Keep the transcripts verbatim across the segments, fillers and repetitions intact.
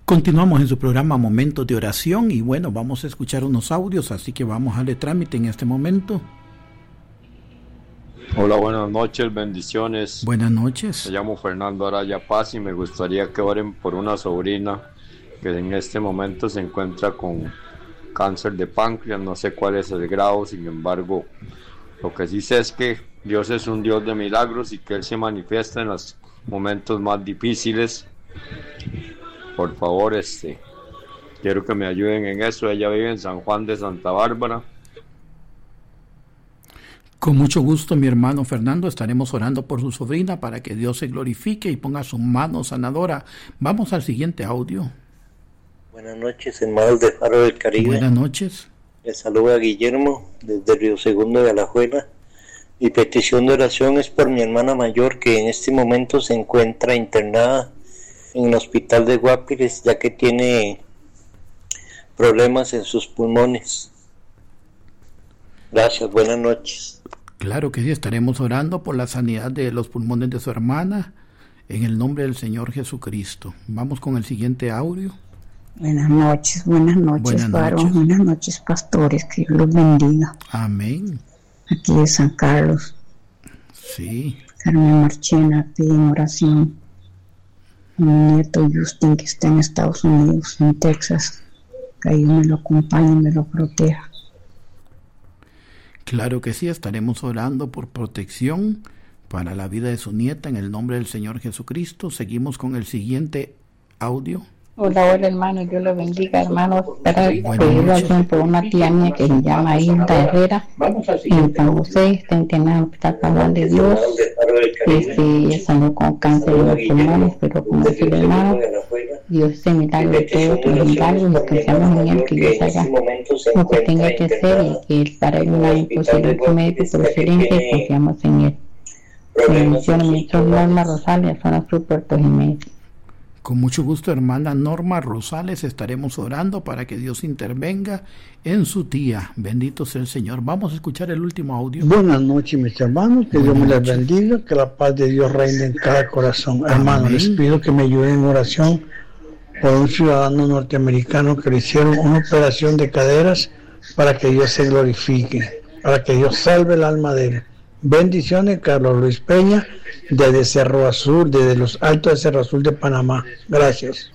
Continuamos en su programa Momentos de Oración y bueno, vamos a escuchar unos audios, así que vamos a darle trámite en este momento. Hola, buenas noches, bendiciones. Buenas noches. Me llamo Fernando Araya Paz y me gustaría que oren por una sobrina que en este momento se encuentra con cáncer de páncreas. No sé cuál es el grado, sin embargo, lo que sí sé es que Dios es un Dios de milagros y que Él se manifiesta en los momentos más difíciles. Por favor, este, quiero que me ayuden en eso. Ella vive en San Juan de Santa Bárbara. Con mucho gusto, mi hermano Fernando, estaremos orando por su sobrina para que Dios se glorifique y ponga su mano sanadora. Vamos al siguiente audio. Buenas noches, hermanos de Faro del Caribe. Buenas noches. Les saluda Guillermo desde Río Segundo de Alajuela. Mi petición de oración es por mi hermana mayor que en este momento se encuentra internada en el hospital de Guapiles, ya que tiene problemas en sus pulmones. Gracias, buenas noches. Claro que sí, estaremos orando por la sanidad de los pulmones de su hermana en el nombre del Señor Jesucristo. Vamos con el siguiente audio. Buenas noches, buenas noches, buenas varón, noches. Buenas noches, pastores, que Dios los bendiga. Amén. Aquí de San Carlos. Sí. Carmen Marchena pide en oración. Mi nieto Justin, que está en Estados Unidos, en Texas, que Dios me lo acompañe y me lo proteja. Claro que sí, estaremos orando por protección para la vida de su nieta en el nombre del Señor Jesucristo. Seguimos con el siguiente audio. Hola, hola hermano, Dios lo bendiga, hermano. Para pedir oración por una tía mía que se llama Hilda Herrera, en San José, está internada en el Hospital San Juan de Dios. Este, ella salió con cáncer de los pulmones, pero como dice el hermano, Dios es el milagro de todos los milagros, lo que seamos en él, que Dios haga lo que tenga que hacer y que él para él una imposibilidad médica por excelencia y confiamos en él. Bendiciones, ministro Norma Rosales, zona sur Puerto Jiménez. Con mucho gusto, hermana Norma Rosales, estaremos orando para que Dios intervenga en su tía. Bendito sea el Señor. Vamos a escuchar el último audio. Buenas noches, mis hermanos. Que Buenas Dios me les bendiga, que la paz de Dios reine en cada corazón. Amén. Hermanos, les pido que me ayuden en oración por un ciudadano norteamericano que le hicieron una operación de caderas para que Dios se glorifique, para que Dios salve el alma de él. Bendiciones, Carlos Luis Peña, desde Cerro Azul, desde los altos de Cerro Azul de Panamá. Gracias.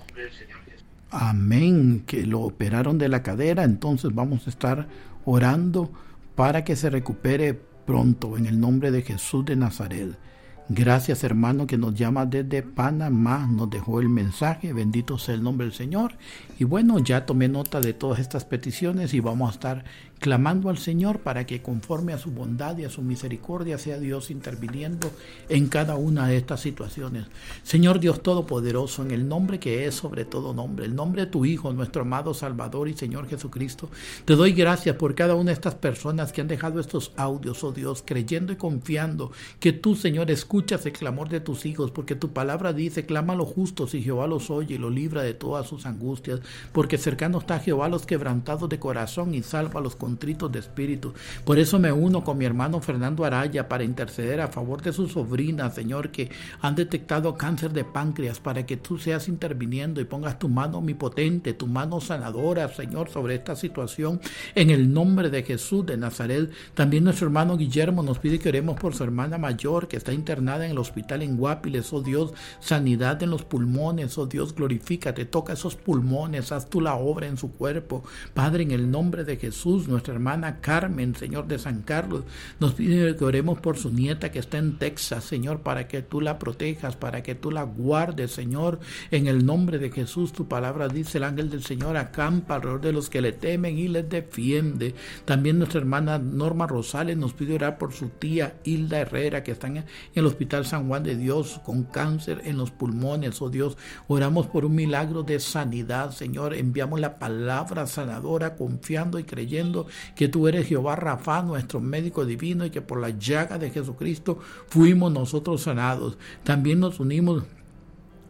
Amén, que lo operaron de la cadera, entonces vamos a estar orando para que se recupere pronto en el nombre de Jesús de Nazaret. Gracias, hermano, que nos llama desde Panamá, nos dejó el mensaje, bendito sea el nombre del Señor. Y bueno, ya tomé nota de todas estas peticiones y vamos a estar clamando al Señor para que conforme a su bondad y a su misericordia sea Dios interviniendo en cada una de estas situaciones. Señor Dios Todopoderoso, en el nombre que es sobre todo nombre, el nombre de tu Hijo, nuestro amado Salvador y Señor Jesucristo, te doy gracias por cada una de estas personas que han dejado estos audios, oh Dios, creyendo y confiando que tú, Señor, escuchas el clamor de tus hijos, porque tu palabra dice, clama a los justos y Jehová los oye y los libra de todas sus angustias, porque cercano está Jehová a los quebrantados de corazón y salva a los contritos de espíritu. Por eso me uno con mi hermano Fernando Araya para interceder a favor de su sobrina, Señor, que han detectado cáncer de páncreas, para que tú seas interviniendo y pongas tu mano omnipotente, tu mano sanadora, Señor, sobre esta situación, en el nombre de Jesús de Nazaret. También nuestro hermano Guillermo nos pide que oremos por su hermana mayor, que está internada en el hospital en Guapiles. Oh Dios, sanidad en los pulmones, oh Dios, glorifícate, toca esos pulmones, haz tú la obra en su cuerpo. Padre, en el nombre de Jesús, nuestra hermana Carmen, Señor, de San Carlos, nos pide que oremos por su nieta que está en Texas, Señor, para que tú la protejas, para que tú la guardes, Señor, en el nombre de Jesús. Tu palabra dice, el ángel del Señor acampa alrededor de los que le temen y les defiende. También nuestra hermana Norma Rosales nos pide orar por su tía Hilda Herrera, que está en el Hospital San Juan de Dios con cáncer en los pulmones. Oh Dios, oramos por un milagro de sanidad, Señor. Enviamos la palabra sanadora confiando y creyendo que tú eres Jehová Rafa, nuestro médico divino, y que por la llaga de Jesucristo fuimos nosotros sanados. También nos unimos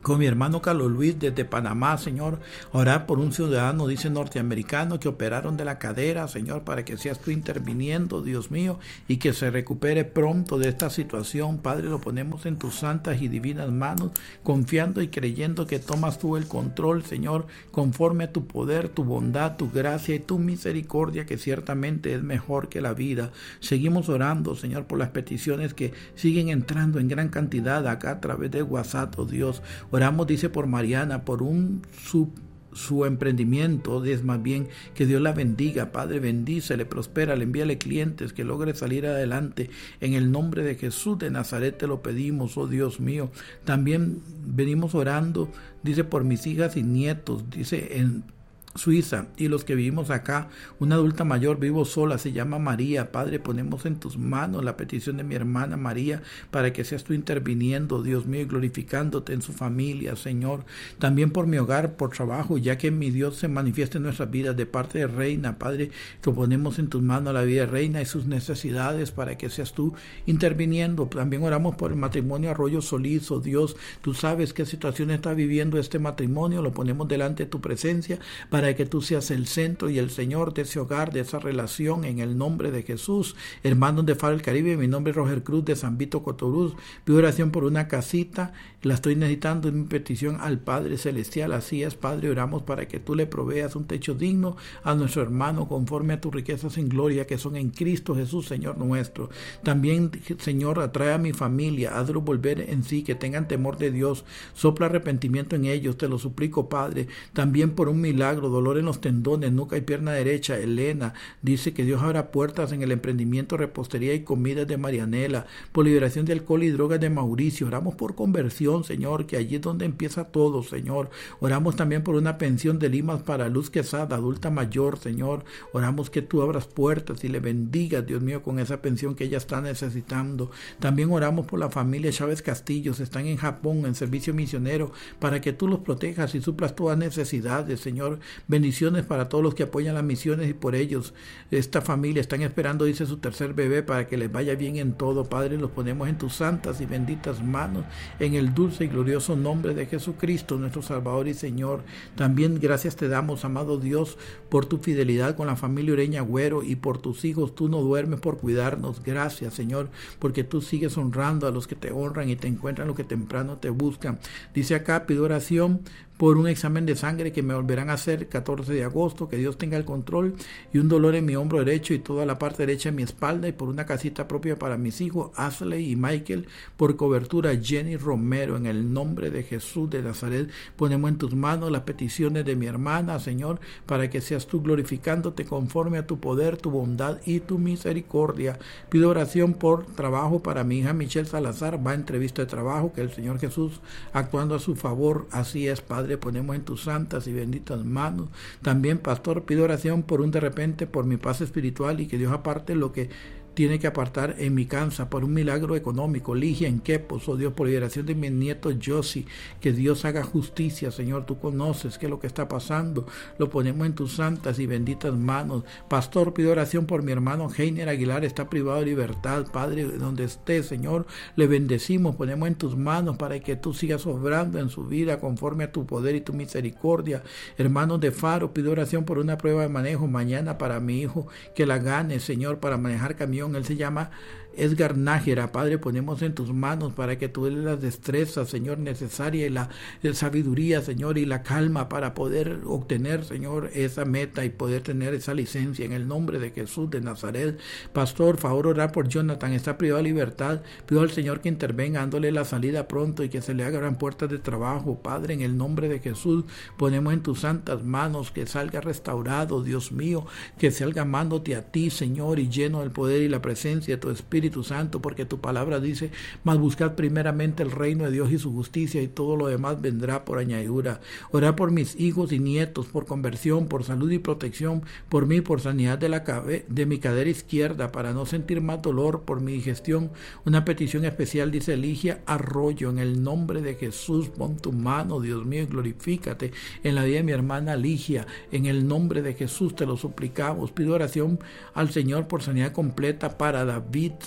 con mi hermano Carlos Luis desde Panamá, Señor, orar por un ciudadano, dice norteamericano, que operaron de la cadera, Señor, para que seas tú interviniendo, Dios mío, y que se recupere pronto de esta situación. Padre, lo ponemos en tus santas y divinas manos, confiando y creyendo que tomas tú el control, Señor, conforme a tu poder, tu bondad, tu gracia y tu misericordia, que ciertamente es mejor que la vida. Seguimos orando, Señor, por las peticiones que siguen entrando en gran cantidad acá a través de WhatsApp, oh Dios. Oramos, dice, por Mariana, por un su, su emprendimiento, es más bien, que Dios la bendiga, Padre, bendícele, prospera, le envíale clientes, que logre salir adelante, en el nombre de Jesús de Nazaret te lo pedimos, oh Dios mío. También venimos orando, dice, por mis hijas y nietos, dice, en Suiza, y los que vivimos acá, una adulta mayor, vivo sola, se llama María. Padre, ponemos en tus manos la petición de mi hermana María, para que seas tú interviniendo, Dios mío, y glorificándote en su familia, Señor. También por mi hogar, por trabajo, ya que mi Dios se manifieste en nuestras vidas de parte de Reina, Padre, que ponemos en tus manos la vida de Reina y sus necesidades, para que seas tú interviniendo. También oramos por el matrimonio Arroyo Solís, oh Dios, tú sabes qué situación está viviendo este matrimonio, lo ponemos delante de tu presencia, para para que tú seas el centro y el Señor de ese hogar, de esa relación, en el nombre de Jesús. Hermanos de Faro del Caribe, mi nombre es Roger Cruz de San Vito Cotoruz. Pido oración por una casita, la estoy necesitando, en mi petición al Padre Celestial. Así es, Padre, oramos para que tú le proveas un techo digno a nuestro hermano, conforme a tus riquezas en gloria, que son en Cristo Jesús, Señor nuestro. También, Señor, atrae a mi familia, hazlo volver en sí, que tengan temor de Dios, sopla arrepentimiento en ellos, te lo suplico, Padre. También por un milagro, dolor en los tendones, nuca y pierna derecha, Elena, dice que Dios abra puertas en el emprendimiento, repostería y comidas de Marianela, por liberación de alcohol y drogas de Mauricio. Oramos por conversión, Señor, que allí es donde empieza todo, Señor. Oramos también por una pensión de Limas para Luz Quesada, adulta mayor, Señor. Oramos que tú abras puertas y le bendigas, Dios mío, con esa pensión que ella está necesitando. También oramos por la familia Chávez Castillos, están en Japón en servicio misionero, para que tú los protejas y suplas todas necesidades, Señor. Bendiciones para todos los que apoyan las misiones, y por ellos, esta familia están esperando, dice, su tercer bebé, para que les vaya bien en todo. Padre, los ponemos en tus santas y benditas manos, en el dulce y glorioso nombre de Jesucristo, nuestro Salvador y Señor. También gracias te damos, amado Dios, por tu fidelidad con la familia Ureña Agüero y por tus hijos. Tú no duermes por cuidarnos. Gracias, Señor, porque tú sigues honrando a los que te honran y te encuentran los que temprano te buscan. Dice acá, pido oración por un examen de sangre que me volverán a hacer catorce de agosto, que Dios tenga el control, y un dolor en mi hombro derecho y toda la parte derecha de mi espalda, y por una casita propia para mis hijos Ashley y Michael, por cobertura Jenny Romero. En el nombre de Jesús de Nazaret ponemos en tus manos las peticiones de mi hermana, Señor, para que seas tú glorificándote conforme a tu poder, tu bondad y tu misericordia. Pido oración por trabajo para mi hija Michelle Salazar, va a entrevista de trabajo, que el Señor Jesús actuando a su favor. Así es, Padre, ponemos en tus santas y benditas manos. También, pastor, pido oración por un de repente, por mi paz espiritual, y que Dios aparte lo que tiene que apartar en mi casa, por un milagro económico. Ligia en Quepos, oh Dios, por liberación de mi nieto Josie, que Dios haga justicia, Señor. Tú conoces qué es lo que está pasando, lo ponemos en tus santas y benditas manos. Pastor, pido oración por mi hermano Heiner Aguilar, está privado de libertad. Padre, donde esté, Señor, le bendecimos, ponemos en tus manos para que tú sigas obrando en su vida conforme a tu poder y tu misericordia. Hermanos de Faro, pido oración por una prueba de manejo mañana para mi hijo, que la gane, Señor, para manejar camión. Él se llama Edgar Nájera. Padre, ponemos en tus manos para que tú des las destrezas, Señor, necesaria, y la, la sabiduría, Señor, y la calma para poder obtener, Señor, esa meta y poder tener esa licencia, en el nombre de Jesús de Nazaret. Pastor, favor orar por Jonathan, está privado de libertad. Pido al Señor que intervenga, dándole la salida pronto y que se le abran puertas de trabajo. Padre, en el nombre de Jesús, ponemos en tus santas manos que salga restaurado, Dios mío, que salga amándote a ti, Señor, y lleno del poder y la presencia de tu Espíritu Santo, porque tu palabra dice, mas buscad primeramente el reino de Dios y su justicia, y todo lo demás vendrá por añadidura. Orar por mis hijos y nietos, por conversión, por salud y protección, por mí, por sanidad de la cabe- de mi cadera izquierda, para no sentir más dolor, por mi digestión. Una petición especial, dice Ligia Arroyo, en el nombre de Jesús, pon tu mano, Dios mío, y glorifícate en la vida de mi hermana Ligia. En el nombre de Jesús te lo suplicamos. Pido oración al Señor por sanidad completa para David, Señor.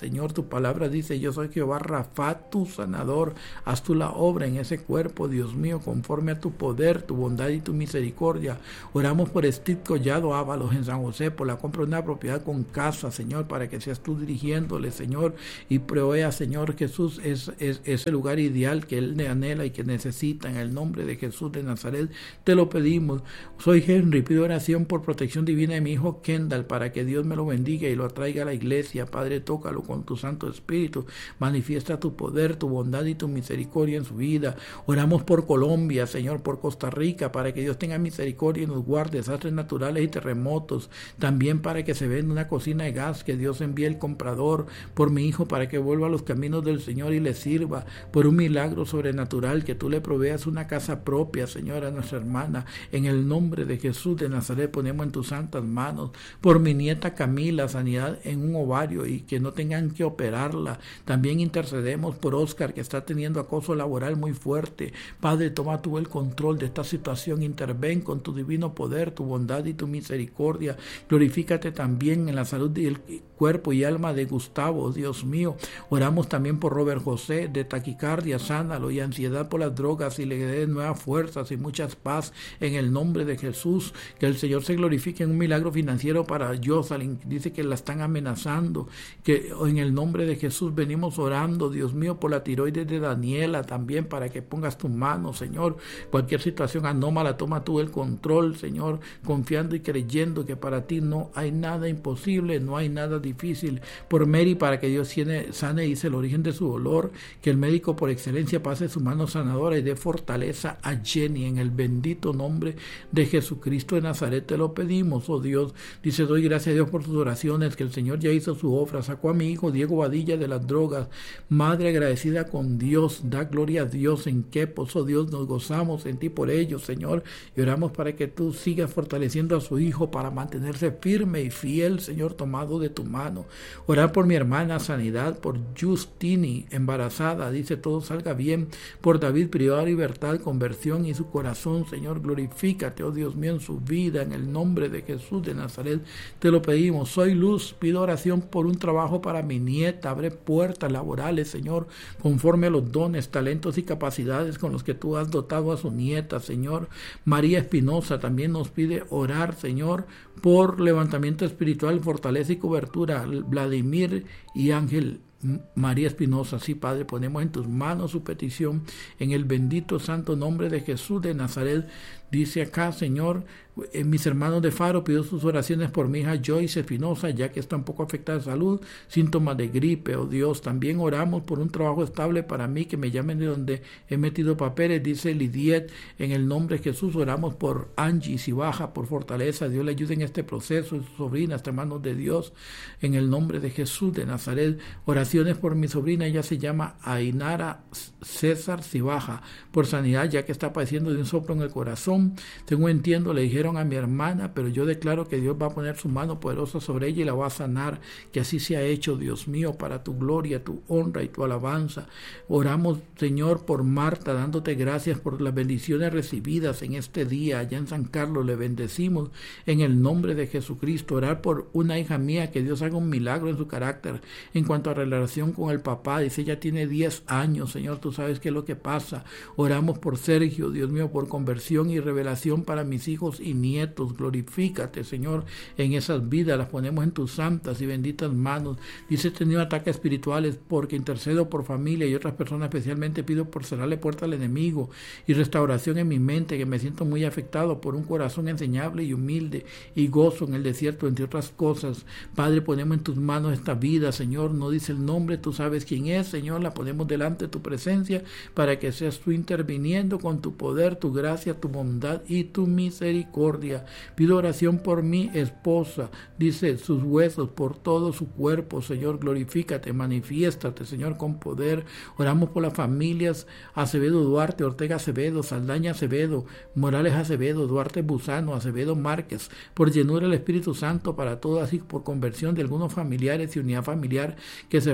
Señor, tu palabra dice, yo soy Jehová Rafa, tu sanador. Haz tú la obra en ese cuerpo, Dios mío, conforme a tu poder, tu bondad y tu misericordia. Oramos por Steve Collado Ábalos en San José, por la compra de una propiedad con casa, Señor, para que seas tú dirigiéndole, Señor, y provea, Señor Jesús, es, es, es el lugar ideal que él anhela y que necesita. En el nombre de Jesús de Nazaret te lo pedimos. Soy Henry, pido oración por protección divina de mi hijo Kendall, para que Dios me lo bendiga y lo atraiga a la iglesia. Padre, tócalo con tu Santo Espíritu, manifiesta tu poder, tu bondad y tu misericordia en su vida. Oramos por Colombia, Señor, por Costa Rica, para que Dios tenga misericordia y nos guarde desastres naturales y terremotos. También para que se venda una cocina de gas, que Dios envíe el comprador. Por mi hijo, para que vuelva a los caminos del Señor y le sirva. Por un milagro sobrenatural, que tú le proveas una casa propia, Señor, a nuestra hermana. En el nombre de Jesús de Nazaret ponemos en tus santas manos. Por mi nieta Camila, sanidad en un ovario y que no tengan que operarla. También intercedemos por Oscar, que está teniendo acoso laboral muy fuerte. Padre, toma tú el control de esta situación, interven con tu divino poder, tu bondad y tu misericordia. Glorifícate también en la salud del cuerpo y alma de Gustavo, Dios mío. Oramos también por Robert José, de taquicardia, sánalo, y ansiedad por las drogas, y le dé nuevas fuerzas y muchas paz en el nombre de Jesús. Que el Señor se glorifique en un milagro financiero para Jocelyn. Dice que la están amenazando, que en el nombre de Jesús venimos orando, Dios mío, por la tiroides de Daniela también, para que pongas tu mano, Señor. Cualquier situación anómala, toma tú el control, Señor, confiando y creyendo que para ti no hay nada imposible, no hay nada difícil. Por Mary, para que Dios tiene, sane y dice el origen de su dolor, que el médico por excelencia pase su mano sanadora y dé fortaleza a Jenny, en el bendito nombre de Jesucristo de Nazaret te lo pedimos, oh Dios. Dice, doy gracias a Dios por sus oraciones, que el Señor ya hizo su obra, sacó a mi hijo Diego Badilla de las drogas. Madre agradecida con Dios, da gloria a Dios. En Quepos, oh Dios, nos gozamos en ti por ellos, Señor, y oramos para que tú sigas fortaleciendo a su hijo para mantenerse firme y fiel, Señor, tomado de tu mano. Orar por mi hermana, sanidad, por Justini, embarazada, dice, todo salga bien. Por David, privado de libertad, conversión y su corazón, Señor, glorifícate, oh Dios mío, en su vida, en el nombre de Jesús de Nazaret te lo pedimos. Soy Luz, pido oración por un trabajo para mi nieta, abre puertas laborales, Señor, conforme a los dones, talentos y capacidades con los que tú has dotado a su nieta, Señor. María Espinosa también nos pide orar, Señor, por levantamiento espiritual, fortaleza y cobertura. Vladimir y Ángel María Espinosa, sí, Padre, ponemos en tus manos su petición en el bendito santo nombre de Jesús de Nazaret. Dice acá, Señor, eh, mis hermanos de Faro, pido sus oraciones por mi hija Joyce Espinosa, ya que está un poco afectada de salud, síntomas de gripe, oh Dios. También oramos por un trabajo estable para mí, que me llamen de donde he metido papeles, dice Lidiet, en el nombre de Jesús. Oramos por Angie, si baja, por fortaleza, Dios le ayude en este proceso, y su sobrina está en manos de Dios, en el nombre de Jesús de Nazaret. Oraciones por mi sobrina, ella se llama Ainara César Cibaja, por sanidad, ya que está padeciendo de un soplo en el corazón. Según entiendo, le dijeron a mi hermana, pero yo declaro que Dios va a poner su mano poderosa sobre ella y la va a sanar. Que así sea hecho, Dios mío, para tu gloria, tu honra y tu alabanza. Oramos, Señor, por Marta, dándote gracias por las bendiciones recibidas en este día. Allá en San Carlos le bendecimos en el nombre de Jesucristo. Orar por una hija mía, que Dios haga un milagro en su carácter en cuanto a relación con el papá. Dice, ella tiene diez años, Señor, tú sabes qué es lo que pasa. Oramos por Sergio, Dios mío, por conversión y revelación para mis hijos y nietos. Glorifícate, Señor, en esas vidas, las ponemos en tus santas y benditas manos. Dice, he tenido ataques espirituales, porque intercedo por familia y otras personas, especialmente pido por cerrarle puerta al enemigo y restauración en mi mente, que me siento muy afectado por un corazón enseñable y humilde y gozo en el desierto, entre otras cosas. Padre, ponemos en tus manos esta vida, Señor, no dice el nombre, tú sabes quién es, Señor, la ponemos delante de tu presencia para que seas tú interviniendo con tu poder, tu gracia, tu bondad y tu misericordia. Pido oración por mi esposa, dice, sus huesos, por todo su cuerpo, Señor, glorifícate, manifiéstate, Señor, con poder. Oramos por las familias Acevedo Duarte, Ortega Acevedo, Saldaña Acevedo, Morales Acevedo, Duarte Busano, Acevedo Márquez, por llenura del Espíritu Santo para todas y por conversión de algunos familiares y unidad familiar que se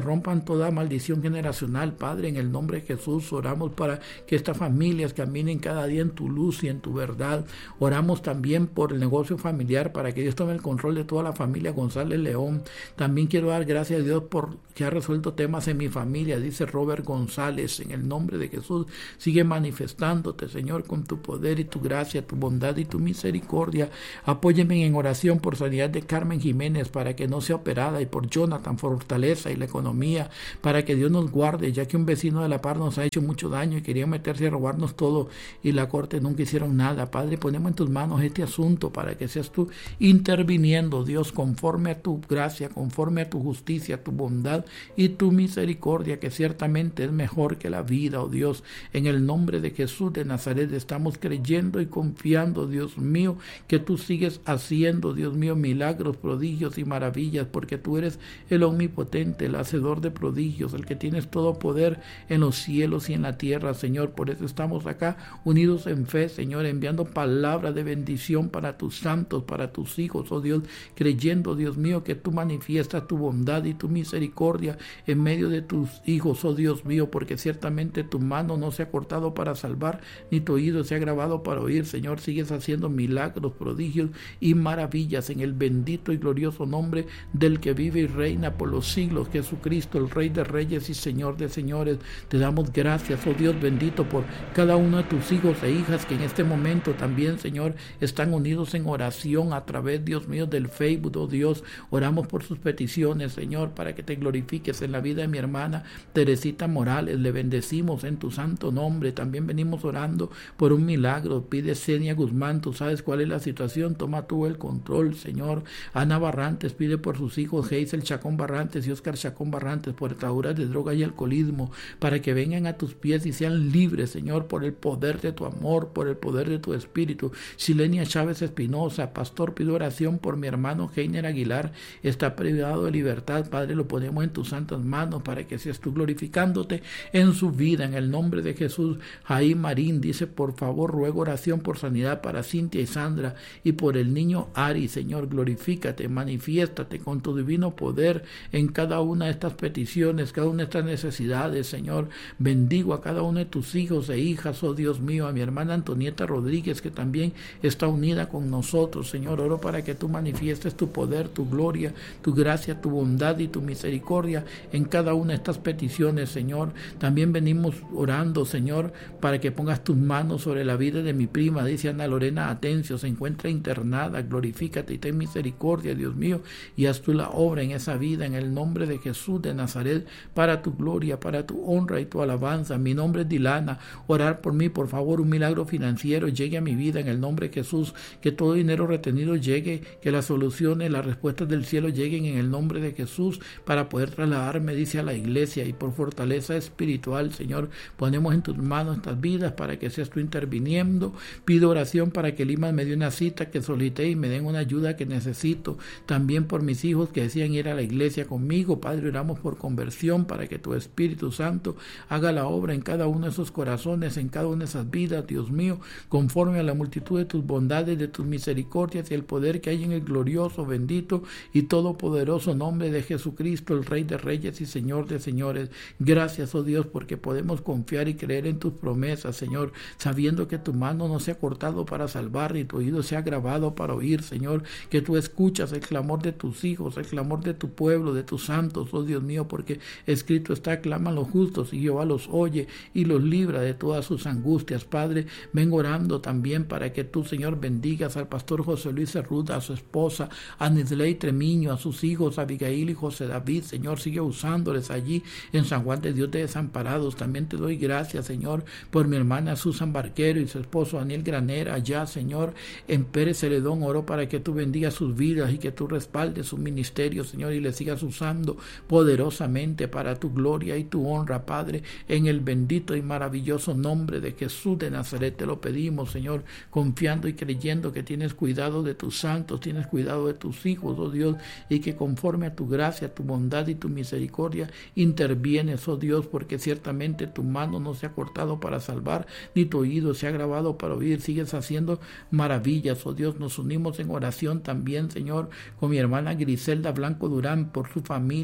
rompan toda maldición generacional, Padre, en el nombre de Jesús. Oramos para que estas familias caminen cada día en tu luz y en tu verdad. Oramos también por el negocio familiar, para que Dios tome el control de toda la familia González León. También quiero dar gracias a Dios por que ha resuelto temas en mi familia, dice Robert González. En el nombre de Jesús, sigue manifestándote, Señor, con tu poder y tu gracia, tu bondad y tu misericordia. Apóyeme en oración por sanidad de Carmen Jiménez, para que no sea operada, y por Jonathan, fortaleza y la economía, para que Dios nos guarde, ya que un vecino de La Paz nos ha hecho mucho daño y quería meterse a robarnos todo, y la corte nunca hicieron nada. Padre, ponemos en tus manos este asunto para que seas tú interviniendo, Dios, conforme a tu gracia, conforme a tu justicia, tu bondad y tu misericordia, que ciertamente es mejor que la vida, oh Dios. En el nombre de Jesús de Nazaret estamos creyendo y confiando, Dios mío, que tú sigues haciendo, Dios mío, milagros, prodigios y maravillas, porque tú eres el omnipotente, el hacedor de prodigios, el que tienes todo poder en los cielos y en la tierra, Señor. Por eso estamos acá unidos en fe, Señor, enviando palabras de bendición para tus santos, para tus hijos, oh Dios, creyendo, Dios mío, que tú manifiestas tu bondad y tu misericordia en medio de tus hijos, oh Dios mío, porque ciertamente tu mano no se ha cortado para salvar, ni tu oído se ha grabado para oír, Señor. Sigues haciendo milagros, prodigios y maravillas en el bendito y glorioso nombre del que vive y reina por los siglos, Jesucristo, el Rey de Reyes y Señor de Señores. Te damos gracias, oh Dios bendito, por cada uno de tus hijos e hijas que en este momento también, Señor, están unidos en oración a través, Dios mío, del Facebook, oh Dios. Oramos por sus peticiones, Señor, para que te glorifiques en la vida de mi hermana Teresita Morales. Le bendecimos en tu santo nombre. También venimos orando por un milagro. Pide Senia Guzmán, tú sabes cuál es la situación, toma tú el control, Señor. Ana Barrantes pide por sus hijos Geisel Chacón Barrantes y Oscar Chacón Barrantes, por ataduras de droga y alcoholismo, para que vengan a tus pies y sean libres, Señor, por el poder de tu amor, por el poder de tu espíritu. Silenia Chávez Espinosa, pastor, pido oración por mi hermano Heiner Aguilar, está privado de libertad. Padre, lo ponemos en tus santas manos para que seas tú glorificándote en su vida, en el nombre de Jesús. Jaime Marín dice, por favor, ruego oración por sanidad para Cintia y Sandra y por el niño Ari. Señor, glorifícate, manifiéstate con tu divino poder en cada una de estas peticiones, cada una de estas necesidades, Señor. Bendigo a cada uno de tus hijos e hijas, oh Dios mío, a mi hermana Antonieta Rodríguez, que también está unida con nosotros, Señor. Oro para que tú manifiestes tu poder, tu gloria, tu gracia, tu bondad y tu misericordia en cada una de estas peticiones, Señor. También venimos orando, Señor, para que pongas tus manos sobre la vida de mi prima, dice Ana Lorena Atencio, se encuentra internada. Glorifícate y ten misericordia, Dios mío, y haz tú la obra en esa vida, en el nombre de Jesús de Nazaret, para tu gloria, para tu honra y tu alabanza. Mi nombre es Dilana. Orar por mí, por favor, un milagro financiero llegue a mi vida en el nombre de Jesús, que todo dinero retenido llegue, que las soluciones, las respuestas del cielo lleguen en el nombre de Jesús, para poder trasladarme, dice, a la iglesia, y por fortaleza espiritual, Señor, ponemos en tus manos estas vidas para que seas tú interviniendo. Pido oración para que Lima me dé una cita que solicité y me den una ayuda que necesito. También por mis hijos que decían ir a la iglesia conmigo. Padre, oramos por conversión para que tu Espíritu Santo haga la obra en cada uno de esos corazones, en cada una de esas vidas, Dios mío, conforme a la multitud de tus bondades, de tus misericordias y el poder que hay en el glorioso, bendito y todopoderoso nombre de Jesucristo, el Rey de Reyes y Señor de Señores. Gracias, oh Dios, porque podemos confiar y creer en tus promesas, Señor, sabiendo que tu mano no se ha cortado para salvar, ni tu oído se ha grabado para oír, Señor, que tú escuchas el clamor de tus hijos, el clamor de tu pueblo, de tus santos, oh Dios mío, porque escrito está, claman los justos y Jehová los oye y los libra de todas sus angustias. Padre, vengo orando también para que tú, Señor, bendigas al pastor José Luis Cerruda, a su esposa, a Nisley Tremiño, a sus hijos, Abigail y José David. Señor, sigue usándoles allí en San Juan de Dios de Desamparados. También te doy gracias, Señor, por mi hermana Susan Barquero y su esposo Daniel Granera allá, Señor, en Pérez Celedón. Oro para que tú bendigas sus vidas y que tú respaldes su ministerio, Señor, y le sigas usando poderosamente para tu gloria y tu honra, Padre, en el bendito y maravilloso nombre de Jesús de Nazaret te lo pedimos, Señor, confiando y creyendo que tienes cuidado de tus santos, tienes cuidado de tus hijos, oh Dios, y que conforme a tu gracia, tu bondad y tu misericordia intervienes, oh Dios, porque ciertamente tu mano no se ha cortado para salvar, ni tu oído se ha grabado para oír. Sigues haciendo maravillas, oh Dios. Nos unimos en oración también, Señor, con mi hermana Griselda Blanco Durán, por su familia y por su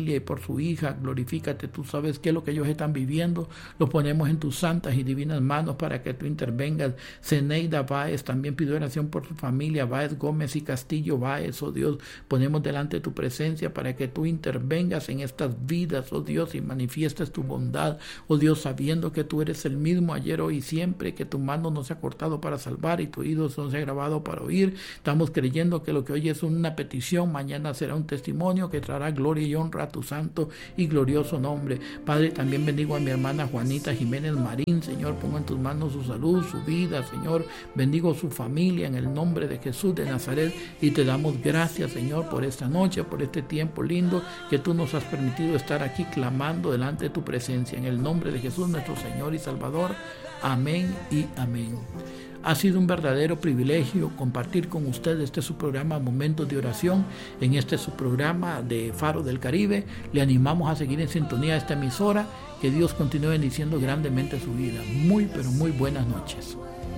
su hija, glorifícate, tú sabes qué es lo que ellos están viviendo, lo ponemos en tus santas y divinas manos para que tú intervengas. Zeneida Báez también pidió oración por su familia, Báez Gómez y Castillo Báez, oh Dios, ponemos delante de tu presencia para que tú intervengas en estas vidas, oh Dios, y manifiestes tu bondad, oh Dios, sabiendo que tú eres el mismo ayer, hoy y siempre, que tu mano no se ha cortado para salvar y tu oído no se ha grabado para oír. Estamos creyendo que lo que hoy es una petición, mañana será un testimonio que traerá gloria y honra a tu santo y glorioso nombre. Padre, también bendigo a mi hermana Juanita Jiménez Marín, Señor, pongo en tus manos su salud, su vida, Señor, bendigo su familia en el nombre de Jesús de Nazaret y te damos gracias, Señor, por esta noche, por este tiempo lindo que tú nos has permitido estar aquí clamando delante de tu presencia, en el nombre de Jesús nuestro Señor y Salvador. Amén y amén. Ha sido un verdadero privilegio compartir con ustedes este su programa Momentos de Oración, en este su programa de Faro del Caribe. Le animamos a seguir en sintonía de esta emisora. Que Dios continúe bendiciendo grandemente su vida. Muy, pero muy buenas noches.